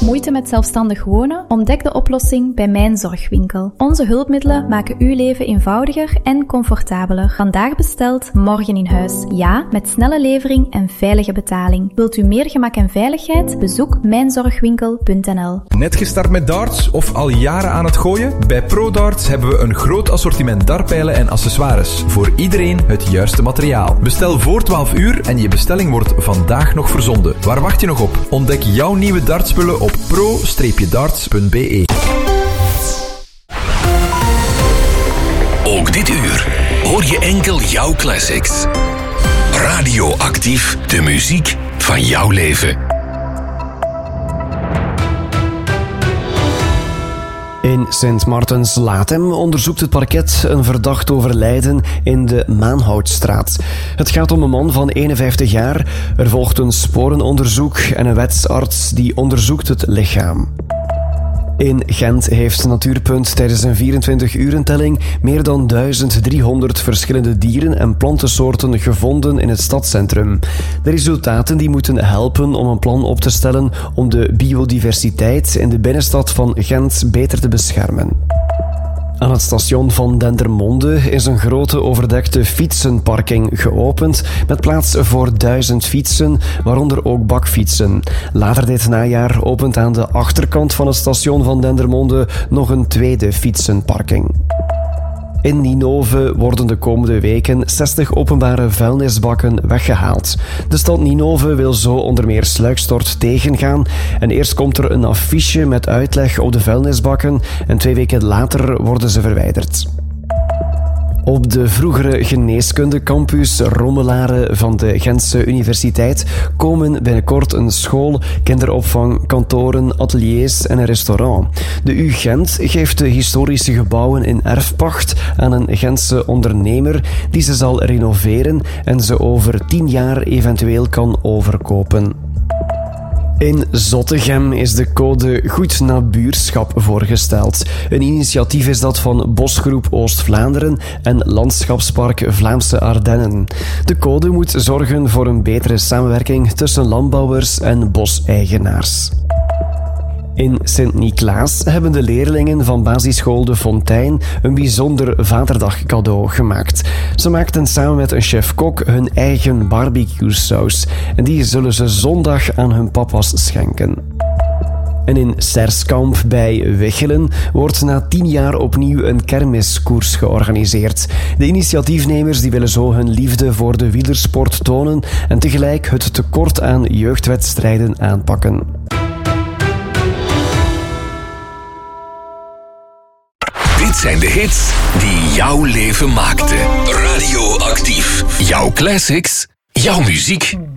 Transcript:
Moeite met zelfstandig wonen? Ontdek de oplossing bij Mijn Zorgwinkel. Onze hulpmiddelen maken uw leven eenvoudiger en comfortabeler. Vandaag besteld, morgen in huis. Ja, met snelle levering en veilige betaling. Wilt u meer gemak en veiligheid? Bezoek mijnzorgwinkel.nl. Net gestart met darts of al jaren aan het gooien? Bij ProDarts hebben we een groot assortiment dartpijlen en accessoires. Voor iedereen het juiste materiaal. Bestel voor 12 uur en je bestelling wordt vandaag nog verzonden. Waar wacht je nog op? Ontdek jouw nieuwe dartspullen op pro-darts.be. Ook dit uur hoor je enkel jouw classics. Radioactief, de muziek van jouw leven. In Sint-Martens-Latem onderzoekt het parket een verdacht overlijden in de Maanhoutstraat. Het gaat om een man van 51 jaar. Er volgt een sporenonderzoek en een wetsarts die onderzoekt het lichaam. In Gent heeft Natuurpunt tijdens een 24-urentelling meer dan 1300 verschillende dieren- en plantensoorten gevonden in het stadscentrum. De resultaten die moeten helpen om een plan op te stellen om de biodiversiteit in de binnenstad van Gent beter te beschermen. Aan het station van Dendermonde is een grote overdekte fietsenparking geopend met plaats voor 1000 fietsen, waaronder ook bakfietsen. Later dit najaar opent aan de achterkant van het station van Dendermonde nog een tweede fietsenparking. In Ninove worden de komende weken 60 openbare vuilnisbakken weggehaald. De stad Ninove wil zo onder meer sluikstort tegengaan. En eerst komt er een affiche met uitleg op de vuilnisbakken en 2 weken later worden ze verwijderd. Op de vroegere geneeskundecampus Rommelaren van de Gentse Universiteit komen binnenkort een school, kinderopvang, kantoren, ateliers en een restaurant. De U Gent geeft de historische gebouwen in erfpacht aan een Gentse ondernemer die ze zal renoveren en ze over 10 jaar eventueel kan overkopen. In Zottegem is de code Goed Nabuurschap voorgesteld. Een initiatief is dat van Bosgroep Oost-Vlaanderen en Landschapspark Vlaamse Ardennen. De code moet zorgen voor een betere samenwerking tussen landbouwers en boseigenaars. In Sint-Niklaas hebben de leerlingen van basisschool De Fontein een bijzonder vaderdag cadeau gemaakt. Ze maakten samen met een chef-kok hun eigen barbecue-saus en die zullen ze zondag aan hun papa's schenken. En in Serskamp bij Wichelen wordt na 10 jaar opnieuw een kermiskoers georganiseerd. De initiatiefnemers die willen zo hun liefde voor de wielersport tonen en tegelijk het tekort aan jeugdwedstrijden aanpakken. Dit zijn de hits die jouw leven maakten. Radioactief. Jouw classics. Jouw muziek.